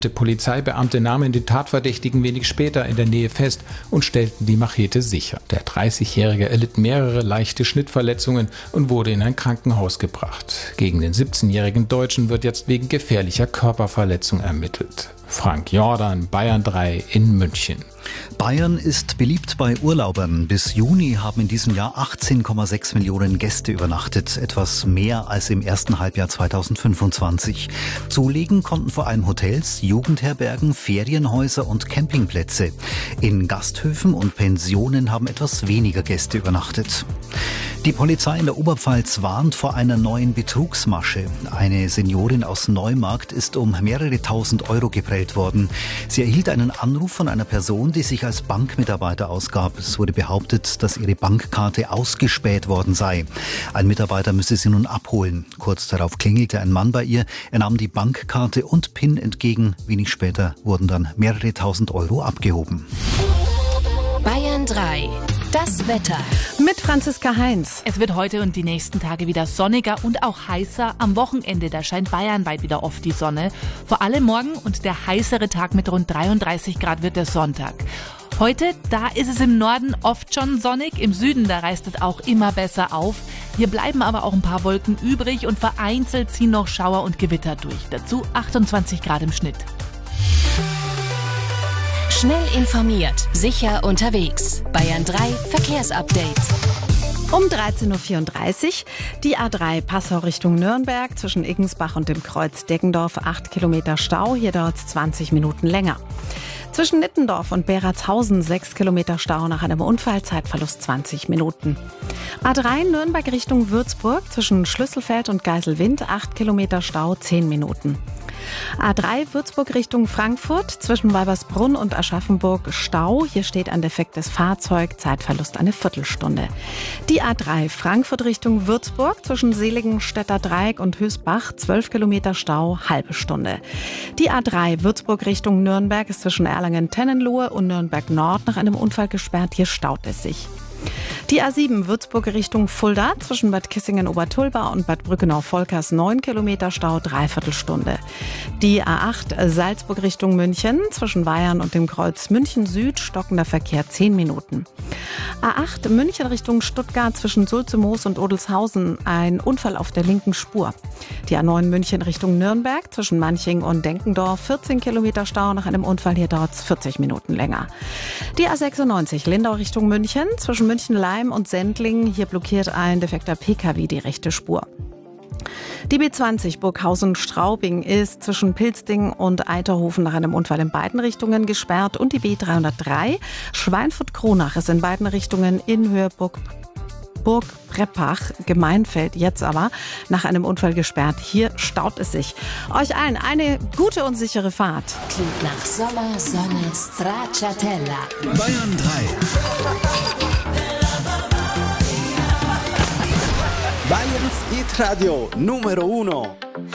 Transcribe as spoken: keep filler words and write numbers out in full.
Polizeibeamte nahmen den Tatverdächtigen wenig später in der Nähe fest und stellten die Machete sicher. Der dreißigjährige erlitt mehrere leichte Schnittverletzungen und wurde in ein Krankenhaus gebracht. Gegen den siebzehnjährigen Deutschen wird jetzt wegen gefährlicher Körperverletzung ermittelt. Frank Jordan, Bayern drei in München. Bayern ist beliebt bei Urlaubern. Bis Juni haben in diesem Jahr achtzehn Komma sechs Millionen Gäste übernachtet. Etwas mehr als im ersten Halbjahr zweitausendfünfundzwanzig. Zulegen konnten vor allem Hotels, Jugendherbergen, Ferienhäuser und Campingplätze. In Gasthöfen und Pensionen haben etwas weniger Gäste übernachtet. Die Polizei in der Oberpfalz warnt vor einer neuen Betrugsmasche. Eine Seniorin aus Neumarkt ist um mehrere tausend Euro geprellt worden. Sie erhielt einen Anruf von einer Person, die sich als Bankmitarbeiter ausgab. Es wurde behauptet, dass ihre Bankkarte ausgespäht worden sei. Ein Mitarbeiter müsse sie nun abholen. Kurz darauf klingelte ein Mann bei ihr. Er nahm die Bankkarte und PIN entgegen. Wenig später wurden dann mehrere tausend Euro abgehoben. Bayern drei. Das Wetter. Mit Franziska Heinz. Es wird heute und die nächsten Tage wieder sonniger und auch heißer. Am Wochenende, da scheint bayernweit wieder oft die Sonne. Vor allem morgen und der heißere Tag mit rund dreiunddreißig Grad wird der Sonntag. Heute, da ist es im Norden oft schon sonnig. Im Süden, da reißt es auch immer besser auf. Hier bleiben aber auch ein paar Wolken übrig und vereinzelt ziehen noch Schauer und Gewitter durch. Dazu achtundzwanzig Grad im Schnitt. Schnell informiert, sicher unterwegs. Bayern drei Verkehrsupdate. Um dreizehn Uhr vierunddreißig die A drei Passau Richtung Nürnberg zwischen Iggensbach und dem Kreuz Deggendorf acht Kilometer Stau, hier dauert es zwanzig Minuten länger. Zwischen Nittendorf und Beratshausen sechs Kilometer Stau nach einem Unfall, Zeitverlust zwanzig Minuten. A drei Nürnberg Richtung Würzburg zwischen Schlüsselfeld und Geiselwind acht Kilometer Stau, zehn Minuten. A drei Würzburg Richtung Frankfurt zwischen Weibersbrunn und Aschaffenburg Stau. Hier steht ein defektes Fahrzeug, Zeitverlust eine Viertelstunde. Die A drei Frankfurt Richtung Würzburg zwischen Seligenstädter Dreieck und Hösbach zwölf Kilometer Stau, halbe Stunde. Die A drei Würzburg Richtung Nürnberg ist zwischen Erlangen-Tennenlohe und Nürnberg Nord nach einem Unfall gesperrt. Hier staut es sich. Die A sieben Würzburg Richtung Fulda zwischen Bad Kissingen-Obertulba und Bad Brückenau-Volkers neun Kilometer Stau, dreiviertel Stunde. Die A acht Salzburg Richtung München zwischen Weyern und dem Kreuz München Süd stockender Verkehr zehn Minuten. A acht München Richtung Stuttgart zwischen Sulzemoos und Odelshausen ein Unfall auf der linken Spur. Die A neun München Richtung Nürnberg zwischen Manching und Denkendorf vierzehn Kilometer Stau nach einem Unfall, hier dauert es vierzig Minuten länger. Die A sechsundneunzig Lindau Richtung München zwischen München-Leim und Sendling, hier blockiert ein defekter P K W die rechte Spur. Die B zwanzig Burghausen-Straubing ist zwischen Pilzding und Eiterhofen nach einem Unfall in beiden Richtungen gesperrt und die B dreihundertdrei Schweinfurt-Kronach ist in beiden Richtungen in Höhe Burg Burg Preppach, Gemeinfeld jetzt aber, nach einem Unfall gesperrt. Hier staut es sich. Euch allen eine gute und sichere Fahrt. Klingt nach Sommer, Sonne, Stracciatella. Bayern drei. Bayerns Hit Radio Numero uno.